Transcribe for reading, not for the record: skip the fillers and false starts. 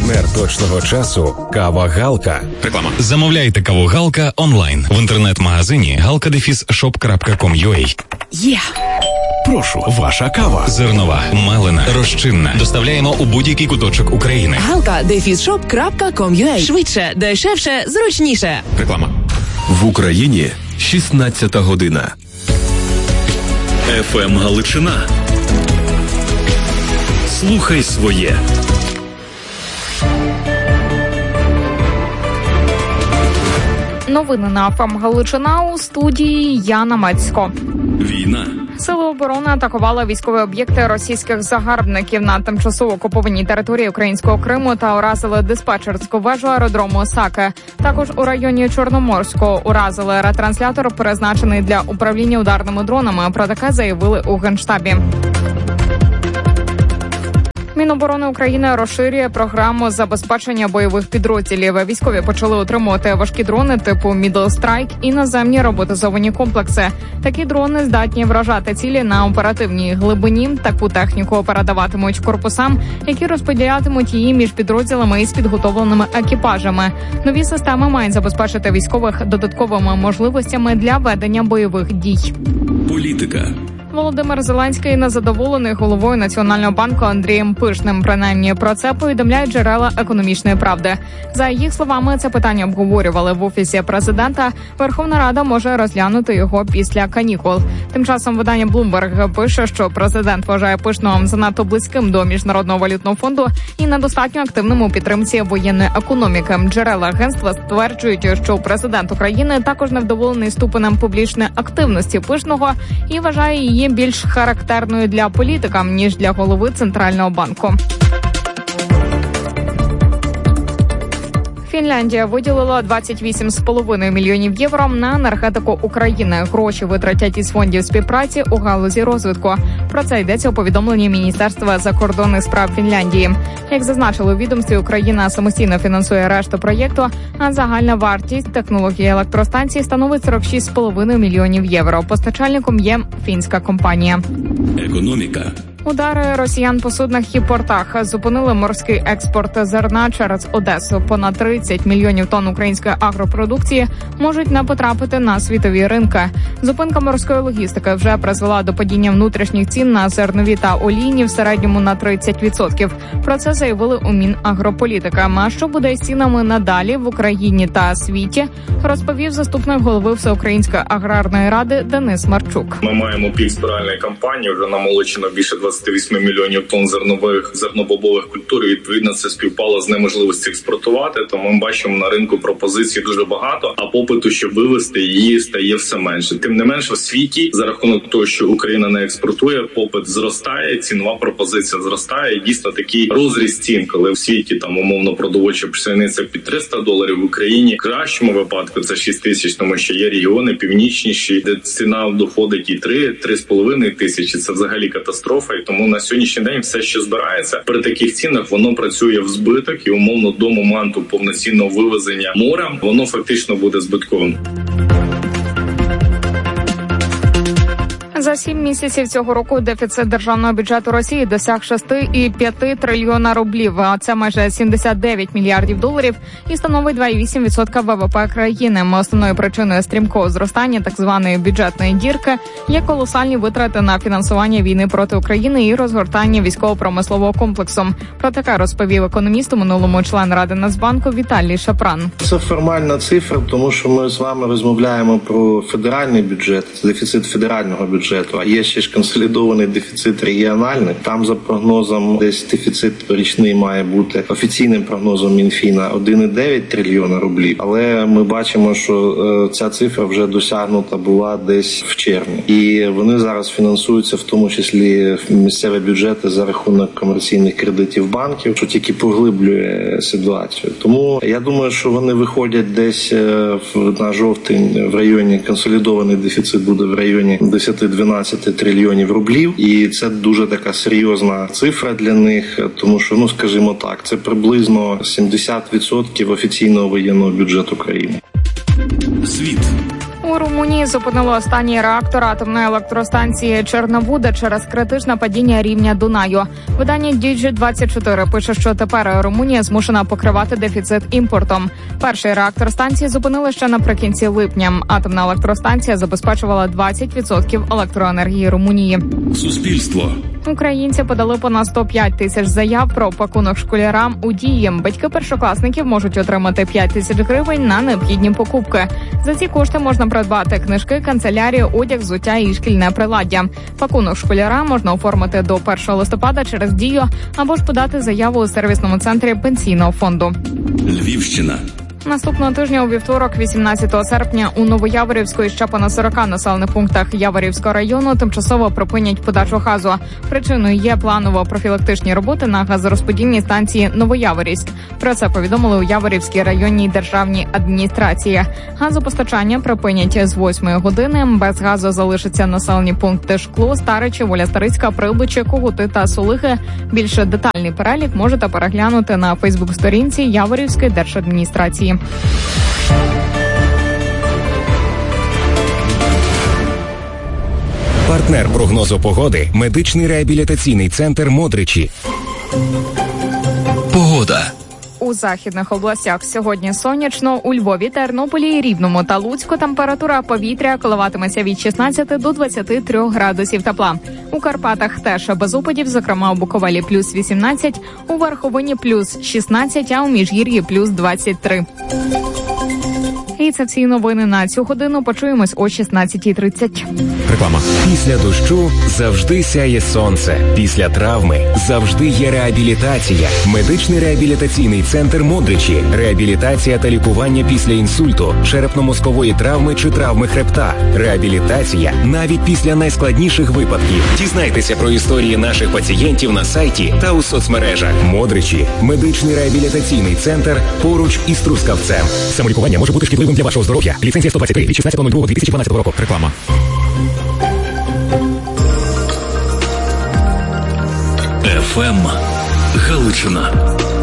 Партнер точного часу – кава Галка. Реклама. Замовляйте каву Галка онлайн в інтернет-магазині galka-shop.com.ua. Є! Прошу, ваша кава. Зернова, мелена, розчинна. Доставляємо у будь-який куточок України. galka-shop.com.ua. Швидше, дешевше, зручніше. Реклама. В Україні 16 година. ФМ Галичина. Слухай своє. Новини на ФМ Галичина, у студії Яна Мецько. Війна. Сили оборони атакували військові об'єкти російських загарбників на тимчасово окупованій території українського Криму та уразили диспетчерську вежу аеродрому Саке. Також у районі Чорноморського уразили ретранслятор, призначений для управління ударними дронами. Про таке заявили у Генштабі. Міноборони України розширює програму забезпечення бойових підрозділів. Військові почали отримувати важкі дрони типу Middle Strike і наземні роботизовані комплекси. Такі дрони здатні вражати цілі на оперативній глибині. Таку техніку передаватимуть корпусам, які розподілятимуть її між підрозділами із підготовленими екіпажами. Нові системи мають забезпечити військових додатковими можливостями для ведення бойових дій. Політика. Володимир Зеленський незадоволений головою Національного банку Андрієм Пишним. Принаймні про це повідомляють джерела економічної правди. За їх словами, це питання обговорювали в Офісі президента. Верховна Рада може розглянути його після канікул. Тим часом видання Bloomberg пише, що президент вважає Пишного занадто близьким до Міжнародного валютного фонду і недостатньо активним у підтримці воєнної економіки. Джерела агентства стверджують, що президент України також невдоволений ступенем публічної активності Пишного і вважає її більш характерною для політика, ніж для голови Центрального банку. Фінляндія виділила 28,5 мільйонів євро на енергетику України. Гроші витратять із фондів співпраці у галузі розвитку. Про це йдеться у повідомленні Міністерства закордонних справ Фінляндії. Як зазначили у відомстві, Україна самостійно фінансує решту проєкту, а загальна вартість технології електростанції становить 46,5 мільйонів євро. Постачальником є фінська компанія. Економіка. Удари росіян по суднах і портах зупинили морський експорт зерна через Одесу. Понад 30 мільйонів тонн української агропродукції можуть не потрапити на світові ринки. Зупинка морської логістики вже призвела до падіння внутрішніх цін на зернові та олійні в середньому на 30%. Про це заявили у Мінагрополітики. А що буде з цінами надалі в Україні та світі, розповів заступник голови Всеукраїнської аграрної ради Денис Марчук. Ми маємо пік збиральної кампанії, вже намолочено більше 28 мільйонів тонн зернобобових культур, і відповідно це співпало з неможливістю експортувати, тому ми бачимо на ринку пропозицій дуже багато, а попиту, щоб вивести її, стає все менше. Тим не менше, в світі, за рахунок того, що Україна не експортує, попит зростає, цінова пропозиція зростає, і дійсно такий розріз цін, коли в світі там умовно продовольча пшениця під $300, в Україні в кращому випадку це 6 тисяч, тому що є регіони північніші, де ціна доходить і 3-3,5 тисячі, це взагалі катастрофа. І тому на сьогоднішній день все, що збирається при таких цінах, воно працює в збиток, і умовно до моменту повноцінного вивезення морем воно фактично буде збитковим. За 7 місяців цього року дефіцит державного бюджету Росії досяг 6,5 трильйона рублів, а це майже 79 мільярдів доларів і становить 2,8% ВВП країни. Основною причиною стрімкого зростання так званої бюджетної дірки є колосальні витрати на фінансування війни проти України і розгортання військово-промислового комплексу. Про таке розповів економіст у минулому член Ради Нацбанку Віталій Шапран. Це формальна цифра, тому що ми з вами розмовляємо про федеральний бюджет, дефіцит федерального бюджету. А є ще ж консолідований дефіцит регіональний. Там за прогнозом десь дефіцит річний має бути офіційним прогнозом Мінфіна 1,9 трильйона рублів. Але ми бачимо, що ця цифра вже досягнута була десь в червні. І вони зараз фінансуються в тому числі місцеві бюджети за рахунок комерційних кредитів банків, що тільки поглиблює ситуацію. Тому я думаю, що вони виходять десь на жовтень в районі, консолідований дефіцит буде в районі 10-12 трильйонів рублів. І це дуже така серйозна цифра для них, тому що, ну скажімо так, це приблизно 70% офіційного воєнного бюджету країни. Світ. У Румунії зупинили останній реактор атомної електростанції Черновуда через критичне падіння рівня Дунаю. Видання Digi24 пише, що тепер Румунія змушена покривати дефіцит імпортом. Перший реактор станції зупинили ще наприкінці липня. Атомна електростанція забезпечувала 20% електроенергії Румунії. Суспільство. Українці подали понад 105 тисяч заяв про пакунок школярам у Дії. Батьки першокласників можуть отримати 5 тисяч гривень на необхідні покупки. За ці кошти можна придбати книжки, канцелярію, одяг, взуття і шкільне приладдя. Пакунок школяра можна оформити до 1 листопада через Дію або ж подати заяву у сервісному центрі Пенсійного фонду. Львівщина. Наступного тижня у вівторок, 18 серпня, у Новояворівську і ще понад 40 населених пунктах Яворівського району тимчасово припинять подачу газу. Причиною є планово-профілактичні роботи на газорозподільній станції Новояворівськ. Про це повідомили у Яворівській районній державній адміністрації. Газопостачання припинять з 8 години. Без газу залишаться населені пункти Шкло, Старичі, Воля Старицька, Прилбичі, Когути та Сулихи. Більше детальний перелік можете переглянути на Фейсбук-сторінці Яворівської держадміністрації. Партнер прогнозу погоди – медичний реабілітаційний центр «Модричі». Погода. У західних областях сьогодні сонячно, у Львові, Тернополі, Рівному та Луцьку температура повітря коливатиметься від 16 до 23 градусів тепла. У Карпатах теж без опадів, зокрема у Буковелі плюс 18, у Верховині плюс 16, а у Міжгір'ї плюс 23. І це всі новини на цю годину. Почуємось о 16:30. Реклама. Після дощу завжди сяє сонце. Після травми завжди є реабілітація. Медичний реабілітаційний центр «Модричі». Реабілітація та лікування після інсульту, черепно-мозкової травми чи травми хребта. Реабілітація навіть після найскладніших випадків. Дізнайтеся про історії наших пацієнтів на сайті та у соцмережах. «Модричі» – медичний реабілітаційний центр поруч із Трускавцем. Самолікування може бути шкідливим для вашого здоров'я. Ліцензія 123 від 16.02.2012 року. Реклама. ФМ Галичина.